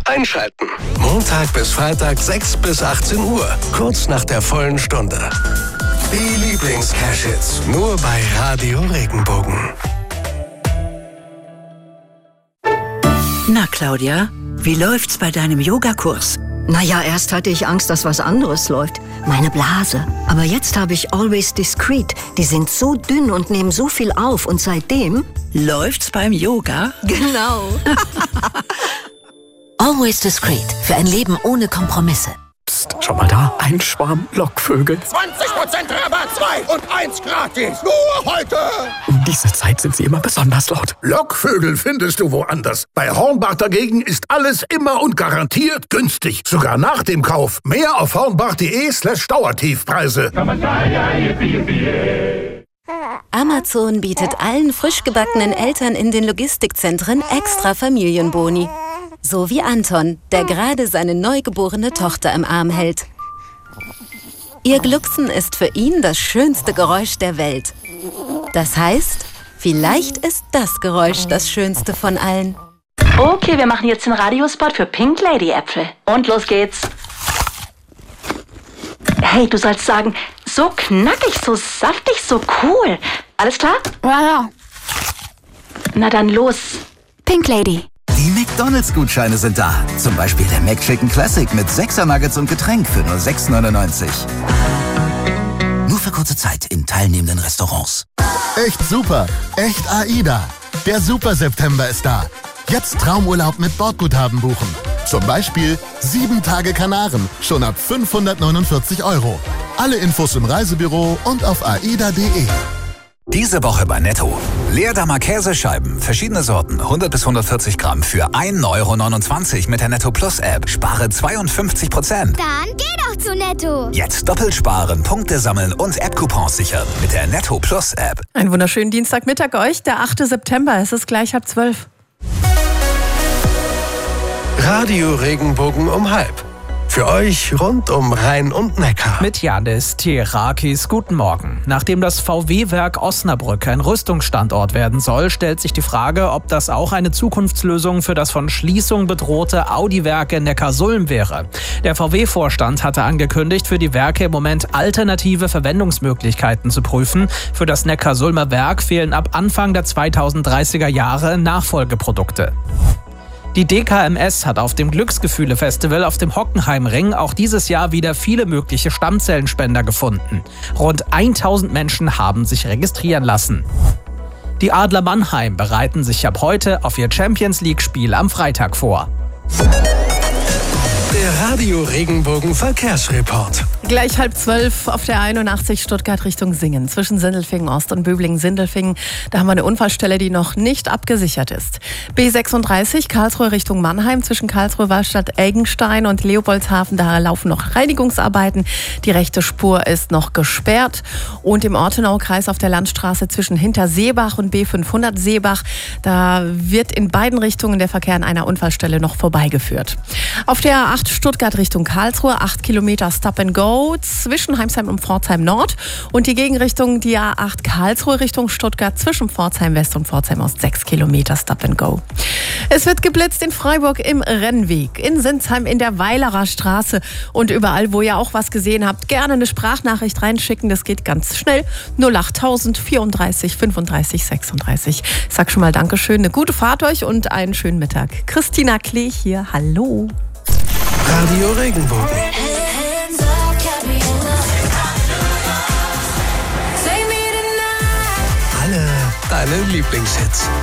Einschalten. Montag bis Freitag 6 bis 18 Uhr. Kurz nach der vollen Stunde. Die Lieblings-Cash-Hits. Nur bei Radio Regenbogen. Na, Claudia, wie läuft's bei deinem Yogakurs? Naja, erst hatte ich Angst, dass was anderes läuft. Meine Blase. Aber jetzt habe ich Always Discreet. Die sind so dünn und nehmen so viel auf. Und seitdem... Läuft's beim Yoga? Genau. Always Discreet. Für ein Leben ohne Kompromisse. Psst, schau mal da. Ein Schwarm Lockvögel. 20% Rabatt, 2 und 1 gratis. Nur heute. Um diese Zeit sind sie immer besonders laut. Lockvögel findest du woanders. Bei Hornbach dagegen ist alles immer und garantiert günstig. Sogar nach dem Kauf. Mehr auf hornbach.de/Dauertiefpreise. Amazon bietet allen frisch gebackenen Eltern in den Logistikzentren extra Familienboni. So wie Anton, der gerade seine neugeborene Tochter im Arm hält. Ihr Glucksen ist für ihn das schönste Geräusch der Welt. Das heißt, vielleicht ist das Geräusch das schönste von allen. Okay, wir machen jetzt den Radiospot für Pink Lady Äpfel. Und los geht's. Hey, du sollst sagen, so knackig, so saftig, so cool. Alles klar? Ja. Na dann los. Pink Lady. Die McDonalds-Gutscheine sind da. Zum Beispiel der McChicken Classic mit 6er Nuggets und Getränk für nur 6,99. Nur für kurze Zeit in teilnehmenden Restaurants. Echt super, echt AIDA. Der Super September ist da. Jetzt Traumurlaub mit Bordguthaben buchen. Zum Beispiel 7 Tage Kanaren, schon ab 549 €. Alle Infos im Reisebüro und auf aida.de. Diese Woche bei Netto. Leerdammer Käsescheiben, verschiedene Sorten, 100 bis 140 Gramm für 1,29 € mit der Netto Plus App. Spare 52%. Dann geh doch zu Netto. Jetzt doppelt sparen, Punkte sammeln und App-Coupons sichern mit der Netto Plus App. Einen wunderschönen Dienstagmittag euch, der 8. September. Es ist gleich 11:30. Radio Regenbogen um halb. Für euch rund um Rhein und Neckar. Mit Janis Terakis, guten Morgen. Nachdem das VW-Werk Osnabrück ein Rüstungsstandort werden soll, stellt sich die Frage, ob das auch eine Zukunftslösung für das von Schließung bedrohte Audi-Werk in Neckarsulm wäre. Der VW-Vorstand hatte angekündigt, für die Werke im Moment alternative Verwendungsmöglichkeiten zu prüfen. Für das Neckarsulmer Werk fehlen ab Anfang der 2030er Jahre Nachfolgeprodukte. Die DKMS hat auf dem Glücksgefühle-Festival auf dem Hockenheimring auch dieses Jahr wieder viele mögliche Stammzellenspender gefunden. Rund 1000 Menschen haben sich registrieren lassen. Die Adler Mannheim bereiten sich ab heute auf ihr Champions-League-Spiel am Freitag vor. Der Radio Regenbogen Verkehrsreport. Gleich 11:30 auf der 81 Stuttgart Richtung Singen. Zwischen Sindelfingen Ost und Böblingen-Sindelfingen. Da haben wir eine Unfallstelle, die noch nicht abgesichert ist. B36 Karlsruhe Richtung Mannheim. Zwischen Karlsruhe-Wallstadt-Eggenstein und Leopoldshafen. Da laufen noch Reinigungsarbeiten. Die rechte Spur ist noch gesperrt. Und im Ortenaukreis auf der Landstraße zwischen Hinterseebach und B500 Seebach. Da wird in beiden Richtungen der Verkehr an einer Unfallstelle noch vorbeigeführt. Auf der A8 Stuttgart Richtung Karlsruhe, 8 Kilometer Stop and Go zwischen Heimsheim und Pforzheim Nord. Und die Gegenrichtung, die A8 Karlsruhe Richtung Stuttgart zwischen Pforzheim West und Pforzheim Ost, 6 Kilometer Stop and Go. Es wird geblitzt in Freiburg im Rennweg, in Sinsheim in der Weilerer Straße und überall, wo ihr auch was gesehen habt, gerne eine Sprachnachricht reinschicken. Das geht ganz schnell. 08000 34 35 36. Ich sag schon mal Dankeschön, eine gute Fahrt euch und einen schönen Mittag. Christina Klee hier, hallo. Radio Regenbogen. Alle deine Lieblingshits.